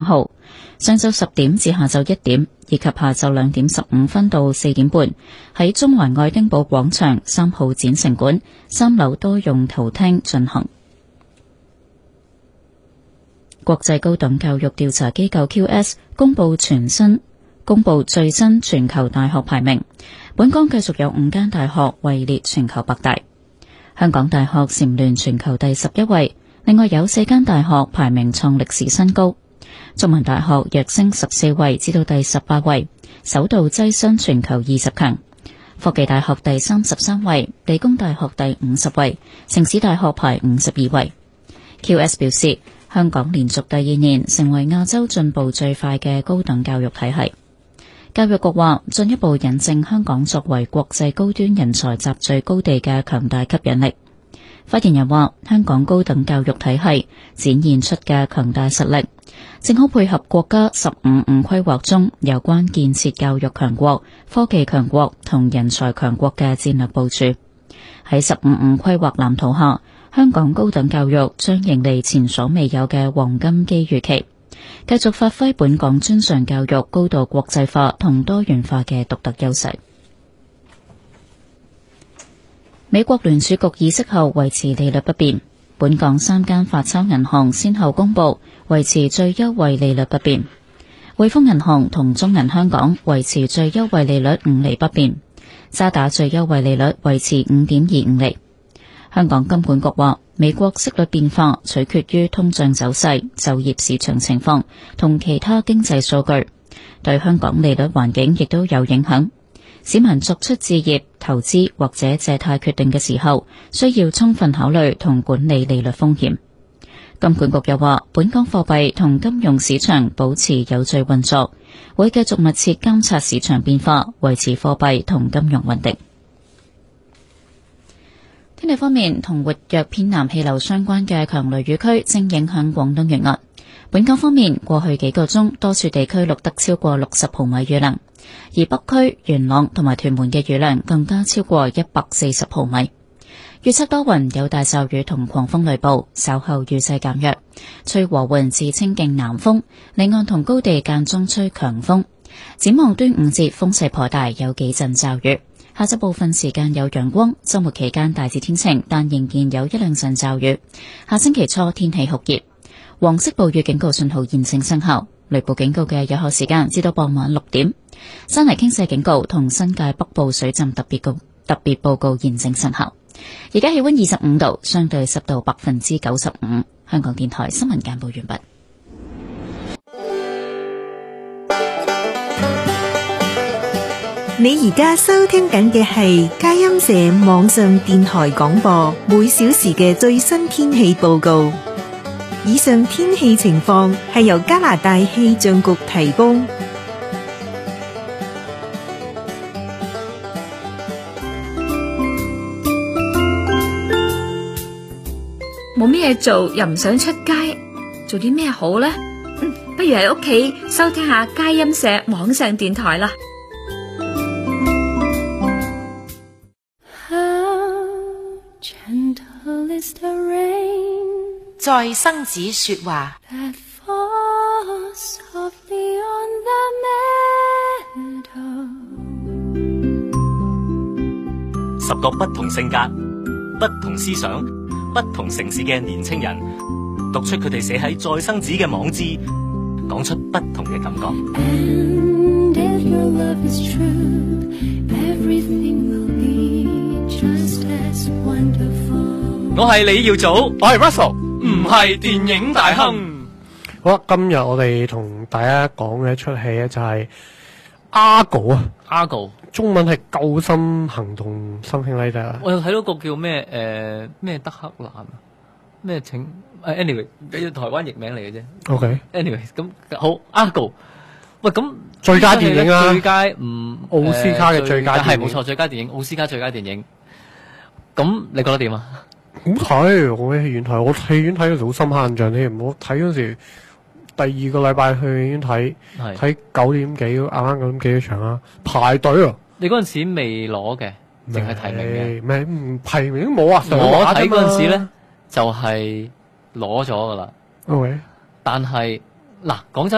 號，上晝10點至下晝1點，以及下晝2點15分到4點半，喺中環愛丁堡廣場3號展城館3樓多用途廳進行。國際高等教育調查機構 QS 公布最新全球大學排名，本港繼續有5間大學位列全球100大。香港大學蟬聯全球第11位，另外有4間大學排名創歷史新高。中文大學躍升14位至到第18位，首度躋身全球20強。科技大學第33位，理工大學第50位，城市大學排52位。QS 表示，香港連續第2年成為亞洲進步最快嘅高等教育體系。教育局話，進一步引證香港作為國際高端人才集聚高地嘅強大吸引力。發言人話，香港高等教育體系展現出嘅強大實力，正好配合國家15五規劃中有關建設教育強國、科技強國同人才強國嘅戰略部署。喺15五規劃藍圖下，香港高等教育將迎嚟前所未有嘅黃金機遇期，繼續發揮本港專上教育高度國際化同多元化嘅獨特優勢。美國聯儲局議息後維持利率不變，本港3間發鈔銀行先後公布維持最優惠利率不變，匯豐銀行同中銀香港維持最優惠利率5厘不變，渣打最優惠利率維持5.25厘。香港金管局話，美國息率變化取決於通脹走勢、就業市場情況同其他經濟數據，對香港利率環境亦都有影響。市民作出置業、投資或者借貸決定嘅時候，需要充分考慮同管理利率風險。金管局又話，本港貨幣同金融市場保持有序運作，會繼續密切監察市場變化，維持貨幣同金融穩定。天氣方面，同活躍偏南氣流相關嘅強雷雨區正影響廣東沿岸。本港方面，過去幾個鐘多處地區錄得超過60毫米雨量，而北區、元朗同埋屯門嘅雨量更加超過140毫米。預測多雲，有大驟雨同狂風雷暴，稍後雨勢減弱，吹和緩至清勁南風，離岸同高地間中吹強風。展望端午節風勢頗大，有幾陣驟雨。下晝部分時間有陽光，周末期間大致天晴，但仍然有1-2陣驟雨。下星期初天氣酷熱，黃色暴雨警告信號現正生效，雷暴警告嘅有效時間至到傍晚6點。山泥傾瀉警告同新界北部水浸特別報告現正生效。而家氣溫25度，相對濕度95%。香港電台新聞簡報完畢。 你而家收聽緊嘅係佳音社網上電台廣播，每小時嘅最新天氣報告。以上天氣情況係由加拿大氣象局提供。 冇咩嘢做，又唔想出街，做啲咩好呢？不如喺屋企收聽下佳音社網上電台啦。 在生子說話 ，10個不同性格、不同思想、不同城市嘅年青人，讀出佢哋寫喺再生子嘅網誌，講出不同嘅感覺。我係李耀祖，我係 Russell，唔係電影大亨。 好啦，今日我哋同大家講嘅一出戲咧就係 Argo 啊 ，Argo 中文係救生行動 something like that。 我又睇到個叫咩咩德克蘭啊，咩請anyway 台灣譯名嚟嘅啫。OK，anyway 咁好 Argo。喂，咁最佳電影啊， 最佳奧斯卡嘅最佳電影係冇錯，最佳電影奧斯卡最佳電影。咁你覺得點啊？ 好睇，我喺戲院睇，我戲院睇嗰時好深刻印象添。我睇嗰時第2個禮拜去戲院睇9點幾，啱啱9點幾嘅場啦，排隊啊！ 你嗰陣時未攞嘅，淨係提名嘅， 唔提名都冇啊！ 我睇嗰陣時咧就係攞咗噶啦。 OK， 但係嗱講真。